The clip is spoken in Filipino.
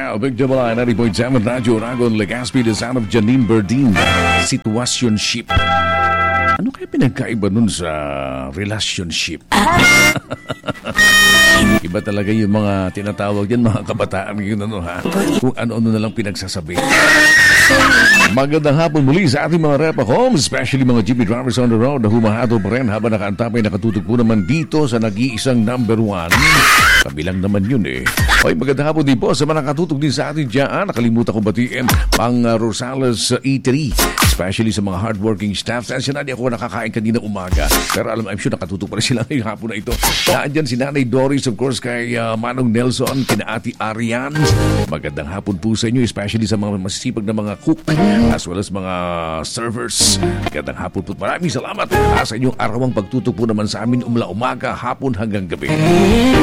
now, Big Double I 90.7 Radyo Ragon, Legazpi, the sound of Janine Berdin, Situationship. Ano kaya pinagkaiba nun sa relationship? Iba talaga yung mga tinatawag yan, mga kabataan yun, ano, ha? Kung ano-ano na lang pinagsasabi. Magandang hapon muli sa ating mga Repa Homes, especially mga jeepney drivers on the road na humahatol pa rin habang nakaantapay nakatutok po naman dito sa nag-iisang number 1. Kabilang naman yun eh. Hoy, magandang hapon din po sa mga nakatutok din sa ating dyan. Nakalimutan ko batiin pang Rosales Eatery, especially sa mga hardworking staff. Sa nadi ako nakakain kanina umaga. Pero alam, I'm sure nakatutok pa rin sila ngayong hapon na ito. Naandyan si Nanay Doris, of course, kay Manong Nelson, kina Ate Arian. Magandang hapon po sa inyo, especially sa mga masisipag na mga cook, as well as mga servers. Magandang hapon po. Maraming salamat sa inyong arawang pagtutok po naman sa amin umaga, hapon hanggang gabi.